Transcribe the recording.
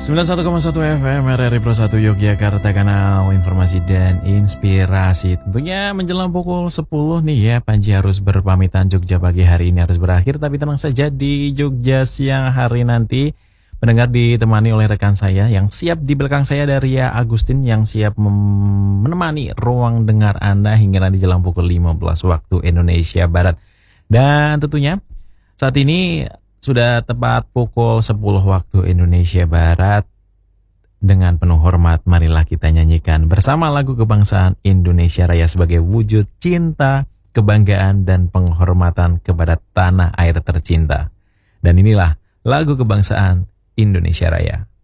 91,1 FM RRI Pro 1 Yogyakarta, kanal informasi dan inspirasi. Tentunya menjelang pukul 10 nih ya, Panji harus berpamitan. Jogja pagi hari ini harus berakhir, tapi tenang saja, di Jogja siang hari nanti pendengar ditemani oleh rekan saya yang siap di belakang saya, ada Ria Agustin yang siap menemani ruang dengar Anda hingga nanti jelang pukul 15 waktu Indonesia Barat. Dan tentunya saat ini sudah tepat pukul 10 waktu Indonesia Barat. Dengan penuh hormat, marilah kita nyanyikan bersama lagu kebangsaan Indonesia Raya sebagai wujud cinta, kebanggaan, dan penghormatan kepada tanah air tercinta. Dan inilah lagu kebangsaan Indonesia Raya.